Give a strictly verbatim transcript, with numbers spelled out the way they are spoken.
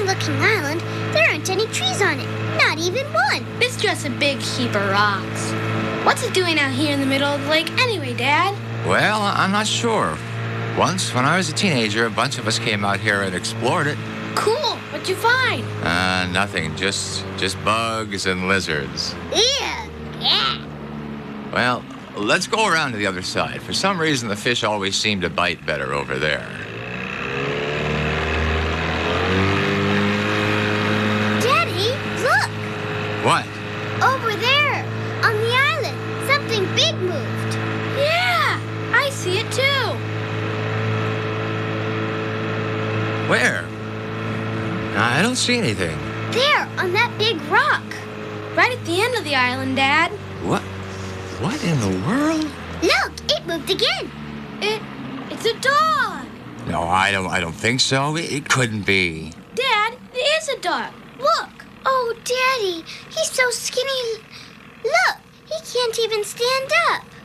looking island, there aren't any trees on it. Not even one. It's just a big heap of rocks. What's it doing out here in the middle of the lake anyway, Dad? Well, I'm not sure. Once, when I was a teenager, a bunch of us came out here and explored it. Cool. What'd you find? Uh, nothing. Just, just bugs and lizards. Ew. Yeah. Well, let's go around to the other side. For some reason, the fish always seem to bite better over there. Daddy, look. What? Over there, on the island, something big moved. Yeah, I see it too. Where? I don't see anything. There, on that big rock. Right at the end of the island, Dad. What? What in the world? Look, it moved again. It, it's a dog. No, I don't. I don't think so. It, it couldn't be. Dad, it is a dog. Look. Oh, Daddy, he's so skinny. Look, he can't even stand up.